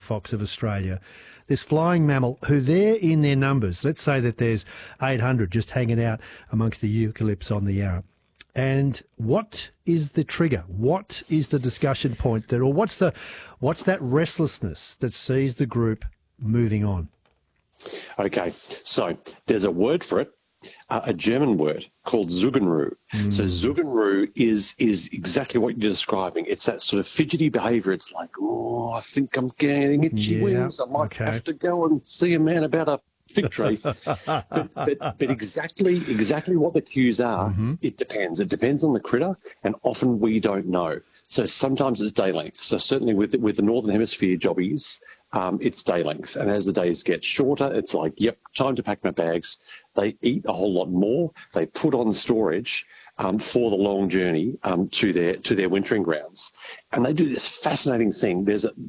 fox of Australia, this flying mammal, who they're in their numbers. Let's say that there's 800 just hanging out amongst the eucalypts on the Yarra. And what is the trigger? What is the discussion point there, or what's that restlessness that sees the group moving on? Okay, so there's a word for it, a German word called Zuggenruhe. So Zuggenruhe is exactly what you're describing. It's that sort of fidgety behaviour. It's like, oh, I think I'm getting itchy wings. I might have to go and see a man about a fig tree. but exactly what the cues are, it depends. It depends on the critter, and often we don't know. So sometimes it's day length. So certainly with the Northern Hemisphere jobbies, it's day length. And as the days get shorter, it's like, yep, time to pack my bags. They eat a whole lot more. They put on storage for the long journey to their wintering grounds. And they do this fascinating thing.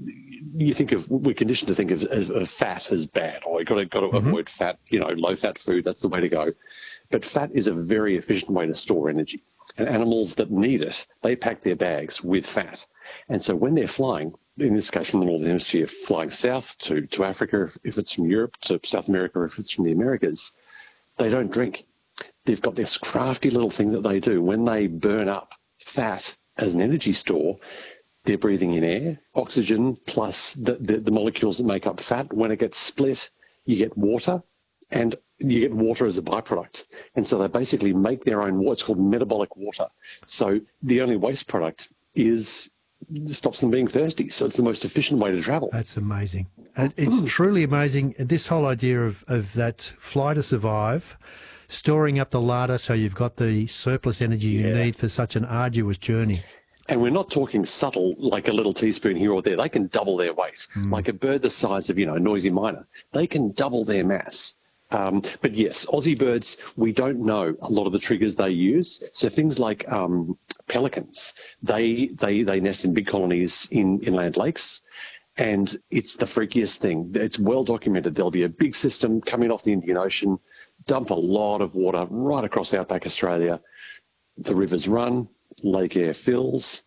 We're conditioned to think of fat as bad, or you've got to avoid fat, low-fat food. That's the way to go. But fat is a very efficient way to store energy. And animals that need it, they pack their bags with fat. And so when they're flying, in this case from the Northern Hemisphere, flying south to Africa, if it's from Europe, to South America, if it's from the Americas, they don't drink. They've got this crafty little thing that they do. When they burn up fat as an energy store, they're breathing in air, oxygen, plus the molecules that make up fat. When it gets split, you get water, and you get water as a byproduct. And so they basically make their own water. It's called metabolic water. So the only waste product stops them being thirsty. So it's the most efficient way to travel. That's amazing. It's truly amazing. This whole idea of that fly to survive, storing up the larder so you've got the surplus energy you need for such an arduous journey. And we're not talking subtle, like a little teaspoon here or there. They can double their weight. Like a bird the size of, a noisy myna. They can double their mass. But yes, Aussie birds, we don't know a lot of the triggers they use. So things like pelicans, they nest in big colonies in inland lakes, and it's the freakiest thing. It's well documented. There'll be a big system coming off the Indian Ocean, dump a lot of water right across outback Australia. The rivers run, lake air fills.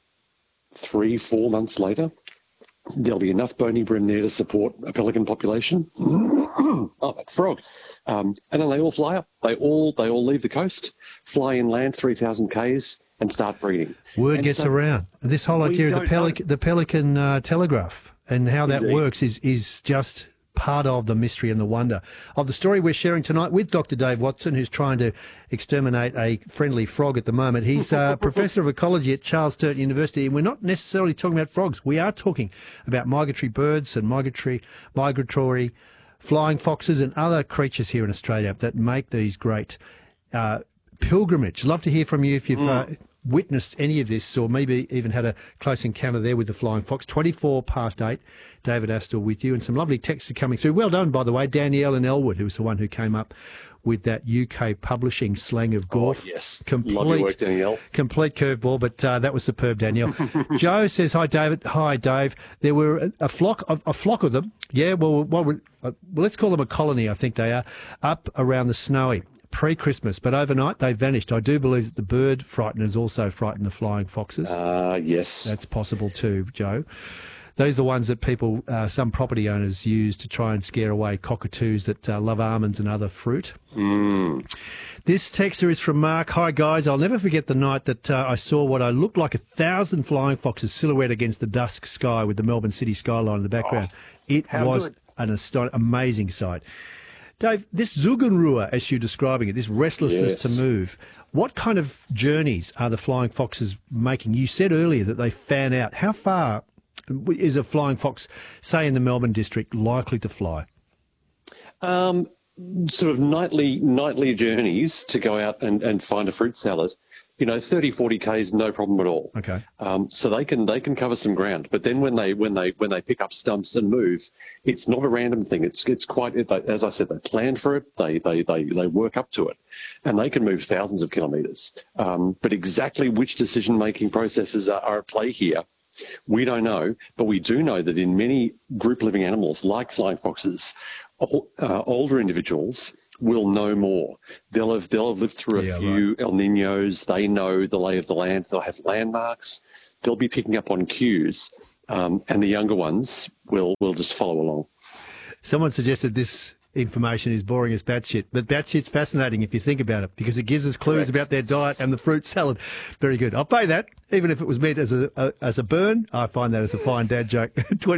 3-4 months later, there'll be enough bony brim there to support a pelican population. Oh, that frog. And then they all fly up. They all leave the coast, fly inland 3,000 Ks and start breeding. Word gets around. This whole idea of the pelican telegraph and how that works is just part of the mystery and the wonder of the story we're sharing tonight with Dr. Dave Watson, who's trying to exterminate a friendly frog at the moment. He's a professor of ecology at Charles Sturt University, and we're not necessarily talking about frogs. We are talking about migratory birds and migratory flying foxes and other creatures here in Australia that make these great pilgrimage. Love to hear from you if you've witnessed any of this, or maybe even had a close encounter there with the flying fox. 8:24. David Astor with you, and some lovely texts are coming through. Well done, by the way, Danielle in Elwood, who was the one who came up with that UK publishing slang of golf. Oh, yes. Complete, love your work, Danielle. Complete curveball, but that was superb, Danielle. Joe says, hi, David. Hi, Dave. There were a flock of them. Yeah, well, let's call them a colony, I think they are, up around the Snowy pre-Christmas, but overnight they vanished. I do believe that the bird frighteners also frightened the flying foxes. Yes. That's possible too, Joe. Those are the ones that people, some property owners use to try and scare away cockatoos that love almonds and other fruit. This texter is from Mark. Hi, guys. I'll never forget the night that I saw what I looked like 1,000 flying foxes silhouette against the dusk sky with the Melbourne city skyline in the background. It was an amazing sight. Dave, this Zuggenruhe, as you're describing it, this restlessness to move, what kind of journeys are the flying foxes making? You said earlier that they fan out. How far is a flying fox, say in the Melbourne district, likely to fly? Sort of nightly journeys to go out and find a fruit salad. 30, 40 Ks, no problem at all. Okay. So they can cover some ground, but then when they pick up stumps and move, it's not a random thing. It's quite, as I said, they plan for it. They work up to it, and they can move thousands of kilometres. But exactly which decision-making processes are at play here, we don't know. But we do know that in many group-living animals, like flying foxes, older individuals will know more. They'll have lived through a few El Niños. They know the lay of the land. They'll have landmarks. They'll be picking up on cues. and the younger ones will just follow along. Someone suggested this information is boring as batshit, but batshit's fascinating if you think about it, because it gives us clues Correct. about their diet and the fruit salad. Very good. I'll pay that, even if it was meant as a burn. I find that as a fine dad joke.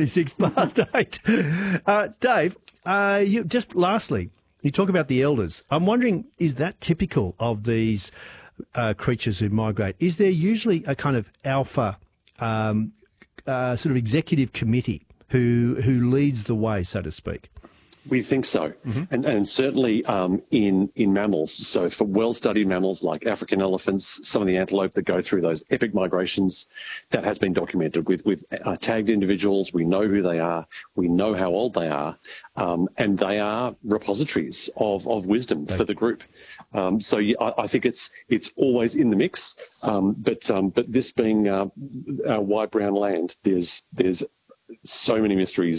8:26. Dave, you, just lastly, you talk about the elders. I'm wondering, is that typical of these creatures who migrate? Is there usually a kind of alpha sort of executive committee who leads the way, so to speak? We think so, and certainly in mammals. So for well-studied mammals like African elephants, some of the antelope that go through those epic migrations, that has been documented with tagged individuals. We know who they are, we know how old they are, and they are repositories of wisdom for the group. So yeah, I think it's always in the mix. But this being white brown land, there's so many mysteries